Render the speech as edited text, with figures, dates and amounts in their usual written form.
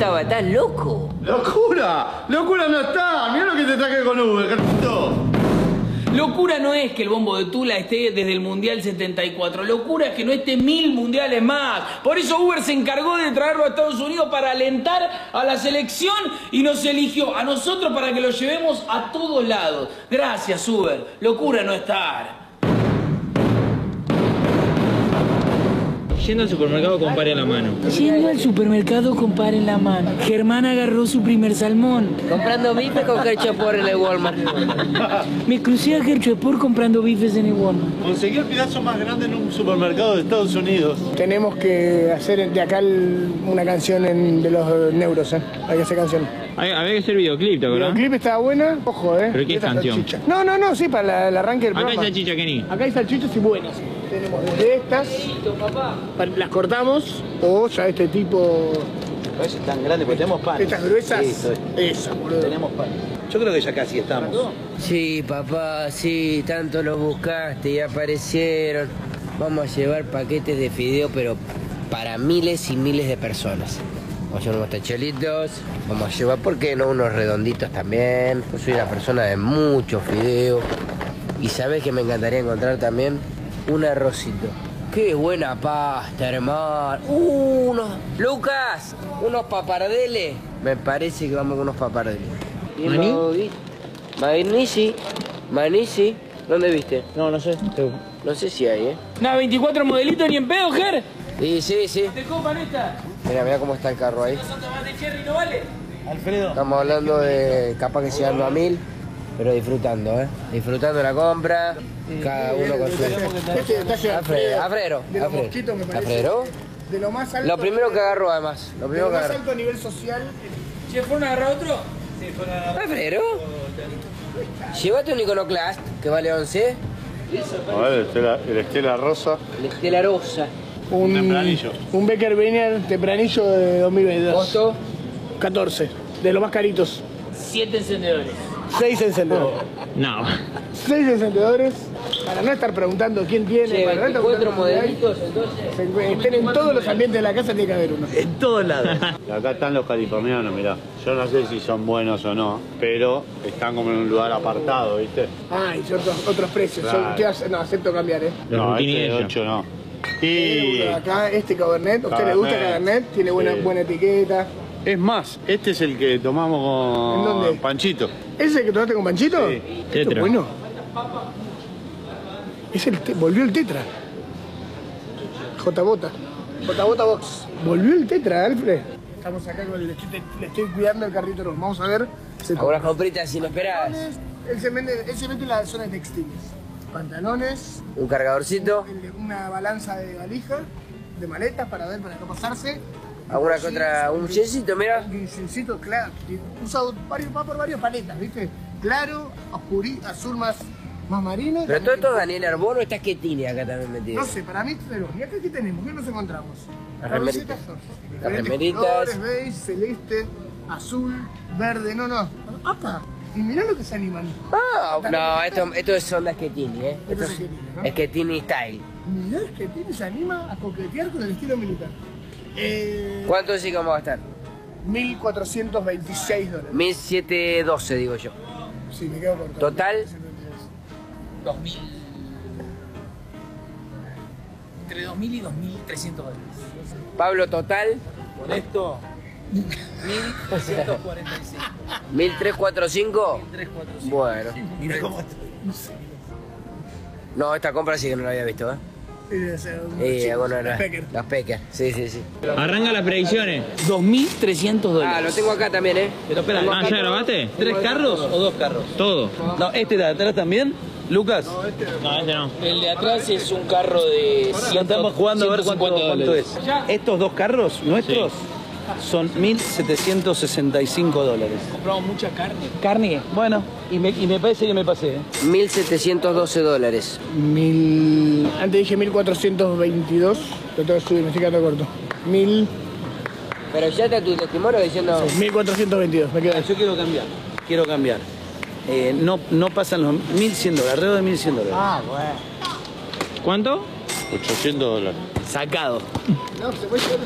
estaba, estás loco. ¡Locura! ¡Locura no está! Mirá lo que te traje con Uber, Carlito. Locura no es que el bombo de Tula esté desde el Mundial 74. Locura es que no esté 1000 mundiales más. Por eso Uber se encargó de traerlo a Estados Unidos para alentar a la selección y nos eligió a nosotros para que lo llevemos a todos lados. Gracias, Uber. Locura no estar. Yendo al supermercado, compare la mano. Yendo al supermercado, comparen la mano. Germán agarró su primer salmón. Comprando bife con ketchup en el Walmart. Me crucé a Gerchopor comprando bifes en el Walmart. Conseguí el pedazo más grande en un supermercado de Estados Unidos. Tenemos que hacer de acá una canción de los neuros, ¿eh? Hay que hacer canción. Había que hacer videoclip, ¿te El acordás? clip estaba buena, ojo, ¿eh? ¿Pero qué Esta canción? salchicha. No, sí, para el arranque del Acá hay programa. salchicha, Kenny. Acá hay salchichas y buenas. Tenemos desde estas, las cortamos, o ya este tipo, No es tan grande, porque tenemos pan. estas gruesas, Sí, esas, boludo. tenemos pan. Yo creo que ya casi estamos. Sí, papá, sí, tanto lo buscaste y aparecieron. Vamos a llevar paquetes de fideo, pero para miles y miles de personas. Vamos a llevar unos tacholitos, vamos a llevar, ¿por qué no? Unos redonditos también. Yo soy una persona de mucho fideo. Y sabes que me encantaría encontrar también un arrocito. ¡Qué buena pasta, hermano! ¡Lucas! ¿Unos papardeles? Me parece que vamos con unos papardeles. ¿Maní? Manisi. ¿Dónde viste? No sé. No sé si hay, ¿eh? Nada, 24 modelitos ni en pedo, Ger. Sí. ¿Te copan esta? Mira cómo está el carro ahí. ¿No son tomas de cherry, no vale? Alfredo. Estamos hablando de capaz que llegando a 1000, pero disfrutando, ¿eh? Disfrutando la compra, cada uno con su... Este detalle de Alfredo. de los mosquitos me parece. ¿Alfredo? De lo más alto. Lo primero que agarró, además. Lo De primero lo que más agarró. alto a nivel social. ¿Se fueron a agarrar otro? ¿Alfredo? Llévate un Iconoclast, que vale 11. A ver, el Estela Rosa. El Estela Rosa. Un Becker Benner tempranillo de 2022. ¿Costo? 14. De los más caritos. 7 encendedores. 6 encendedores. No. 6 encendedores. Para no estar preguntando quién tiene. Che, para no estar 24 preguntando quién hay. modelitos, entonces. Estén en todos los ambientes de la casa, tiene que haber uno. En todos lados. Acá están los californianos, mirá. Yo no sé si son buenos o no, pero están como en un lugar apartado, ¿viste? Ah, y otros precios. Claro. No, acepto cambiar, ¿eh? Los No, este de rutinillos. 8 no. Tiene Y uno de acá, este Cabernet. ¿A usted le gusta Cabernet? Cabernet? Tiene buena, Sí. buena etiqueta. es más, este es el que tomamos con ¿En dónde? Panchito. ¿Ese es el que tomaste con Panchito? Sí. Esto es Tetra. bueno. Volvió el Tetra. J-Bota Box. Volvió el Tetra, Alfred. Estamos acá con le estoy cuidando el carrito rojo. Vamos a ver. Algunas compritas inesperadas. Él se mete en la zona de textiles. Pantalones, Un cargadorcito. una balanza de valija, de maletas para ver, para no pasarse. Alguna que otra. Un chesito, mira. Un jeansito claro. Usa va por varias paletas, ¿viste? Claro, azul más marino. Pero todo esto es Daniel Arbono, está Schettini acá también metido. No sé, para mí pero ¿y acá qué tenemos? ¿Qué nos encontramos? Las Camisetas remeritas. son Las diferentes remeritas. colores, beige, celeste, azul, verde, no. ¡Apa! Y mirá lo que se animan. No, esto es onda Schettini, ¿eh? Esto Esto es es Schettini, ¿no? Schettini style. Mirá que tiene se anima a coquetear con el estilo militar. ¿Cuánto decís que vamos a gastar? $1.426. 1712, digo yo. Sí, me quedo corto. Total. 2000. Entre 2000 y 2300 dólares. Pablo, total. Con esto, 1345. 1345. 1345. Bueno. mira cómo estoy. No, esta compra sí que no la había visto, ¿eh? Bueno, las Pecker. Sí. Arranca las predicciones. 2300 dólares. Ah, lo tengo acá también, ¿eh? Pero espera, Ah, ¿ya grabaste? ¿3 carros o 2 carros? Todo. No, este de atrás también, Lucas. No, este no. El de atrás es un carro de Ya estamos jugando a ver cuánto es. Ya. Estos 2 carros nuestros son $1.765. Compramos mucha carne. Carne, bueno, y me parece que me pasé. 1712 dólares. Antes dije 1422, lo tengo que subir, me estoy quedando corto. Pero ya está tu testimonio diciendo. 1422, me quedo. Yo quiero cambiar. No pasan los $1.100, alrededor de $1.100. ¿Cuánto? $800. Sacado. No, se puede